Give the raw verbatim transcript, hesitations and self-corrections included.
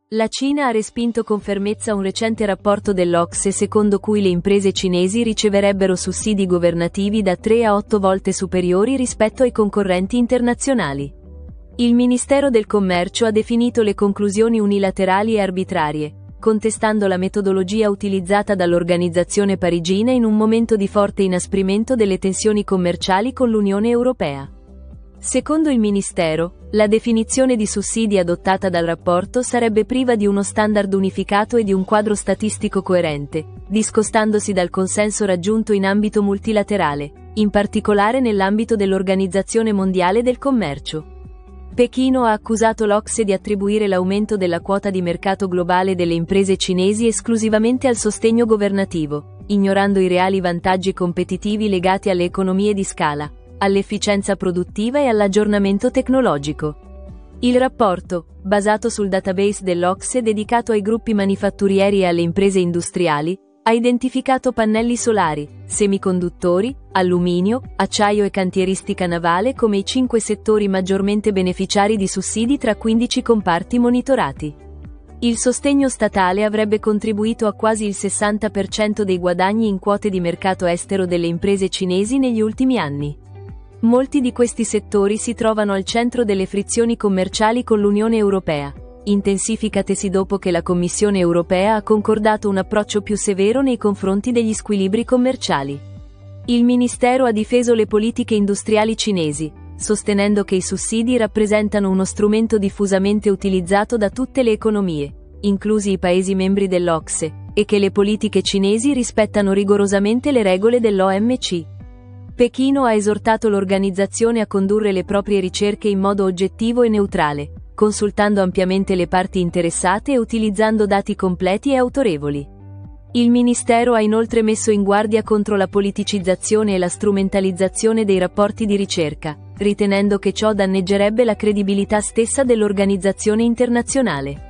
La Cina ha respinto con fermezza un recente rapporto dell'Ocse secondo cui le imprese cinesi riceverebbero sussidi governativi da tre a otto volte superiori rispetto ai concorrenti internazionali. Il Ministero del Commercio ha definito le conclusioni unilaterali e arbitrarie, contestando la metodologia utilizzata dall'organizzazione parigina in un momento di forte inasprimento delle tensioni commerciali con l'Unione Europea. Secondo il Ministero, la definizione di sussidi adottata dal rapporto sarebbe priva di uno standard unificato e di un quadro statistico coerente, discostandosi dal consenso raggiunto in ambito multilaterale, in particolare nell'ambito dell'Organizzazione Mondiale del Commercio. Pechino ha accusato l'Ocse di attribuire l'aumento della quota di mercato globale delle imprese cinesi esclusivamente al sostegno governativo, ignorando i reali vantaggi competitivi legati alle economie di scala, all'efficienza produttiva e all'aggiornamento tecnologico. Il rapporto, basato sul database dell'Ocse dedicato ai gruppi manifatturieri e alle imprese industriali, ha identificato pannelli solari, semiconduttori, alluminio, acciaio e cantieristica navale come i cinque settori maggiormente beneficiari di sussidi tra quindici comparti monitorati. Il sostegno statale avrebbe contribuito a quasi il sessanta per cento dei guadagni in quote di mercato estero delle imprese cinesi negli ultimi anni. Molti di questi settori si trovano al centro delle frizioni commerciali con l'Unione Europea, intensificatesi dopo che la Commissione Europea ha concordato un approccio più severo nei confronti degli squilibri commerciali. Il Ministero ha difeso le politiche industriali cinesi, sostenendo che i sussidi rappresentano uno strumento diffusamente utilizzato da tutte le economie, inclusi i Paesi membri dell'Ocse, e che le politiche cinesi rispettano rigorosamente le regole dell'O M C. Pechino ha esortato l'organizzazione a condurre le proprie ricerche in modo oggettivo e neutrale, consultando ampiamente le parti interessate e utilizzando dati completi e autorevoli. Il Ministero ha inoltre messo in guardia contro la politicizzazione e la strumentalizzazione dei rapporti di ricerca, ritenendo che ciò danneggerebbe la credibilità stessa dell'organizzazione internazionale.